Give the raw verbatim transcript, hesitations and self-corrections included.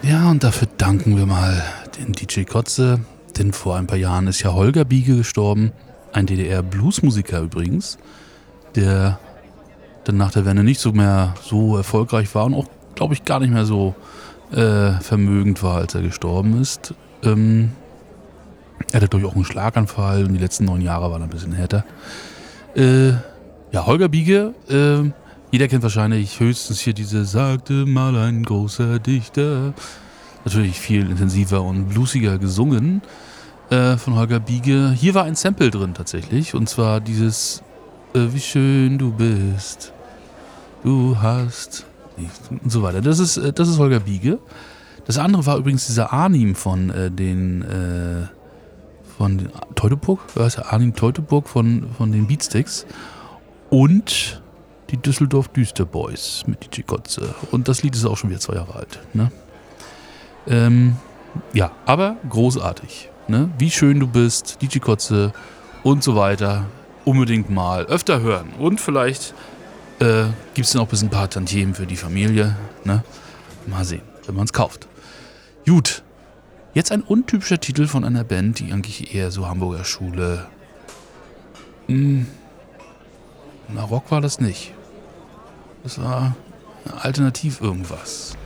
Ja, und dafür danken wir mal den D J Kotze, denn vor ein paar Jahren ist ja Holger Biege gestorben, ein D D R-Bluesmusiker übrigens, der dann nach der Wende nicht so mehr so erfolgreich war und auch, glaube ich, gar nicht mehr so äh, vermögend war, als er gestorben ist. Ähm, er hatte durch auch einen Schlaganfall und die letzten neun Jahre waren ein bisschen härter. Äh, ja, Holger Biege, äh, jeder kennt wahrscheinlich höchstens hier diese "Sagte mal ein großer Dichter". Natürlich viel intensiver und bluesiger gesungen äh, von Holger Biege. Hier war ein Sample drin tatsächlich, und zwar dieses äh, "Wie schön du bist, du hast" und so weiter. Das ist, äh, das ist Holger Biege. Das andere war übrigens dieser Arnim von äh, den äh, von den Teutoburg, was heißt Arnim Teutoburg von, von den Beatsticks und die Düsseldorf Düster Boys mit D J Kotze. Und das Lied ist auch schon wieder zwei Jahre alt. Ne? Ähm, ja, aber großartig. Ne? Wie schön du bist, D J Kotze und so weiter. Unbedingt mal öfter hören. Und vielleicht äh, gibt es dann auch ein paar Tantiemen für die Familie. Ne? Mal sehen, wenn man es kauft. Gut. Jetzt ein untypischer Titel von einer Band, die eigentlich eher so Hamburger Schule. Hm, na, Rock war das nicht. Das war alternativ irgendwas.